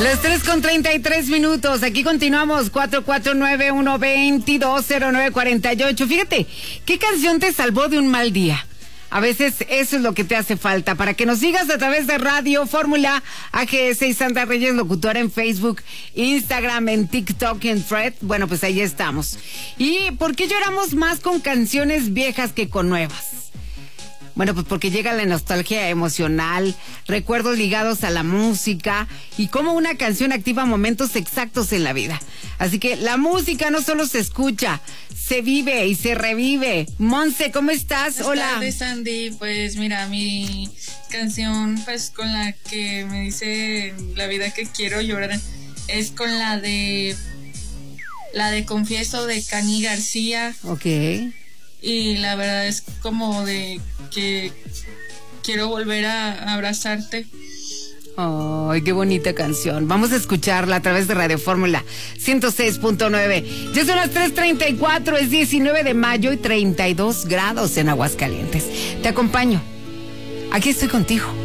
Las 3:33. Aquí continuamos. 449-122-0948. Fíjate, ¿qué canción te salvó de un mal día? A veces eso es lo que te hace falta. Para que nos sigas a través de Radio Fórmula AGS y Sandra Reyes Locutora en Facebook, Instagram, en TikTok y en Thread. Bueno, pues ahí estamos. ¿Y por qué lloramos más con canciones viejas que con nuevas? Bueno, pues porque llega la nostalgia emocional, recuerdos ligados a la música y cómo una canción activa momentos exactos en la vida. Así que la música no solo se escucha, se vive y se revive. Monse, ¿cómo estás? Buenas Hola. tardes, Sandy. Pues mira, mi canción pues con la que me dice la vida que quiero llorar es con la de Confieso de Cani García. Ok. Y la verdad es como de que quiero volver a abrazarte. Ay, qué bonita canción. Vamos a escucharla a través de Radio Fórmula 106.9. Ya son las 3:34, es 19 de mayo y 32 grados en Aguascalientes. Te acompaño. Aquí estoy contigo.